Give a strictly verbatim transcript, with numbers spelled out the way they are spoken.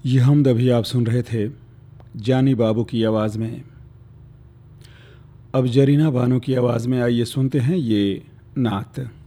ये हमद अभी आप सुन रहे थे जानी बाबू की आवाज़ में। अब जरीना बानो की आवाज़ में आइए सुनते हैं ये नात।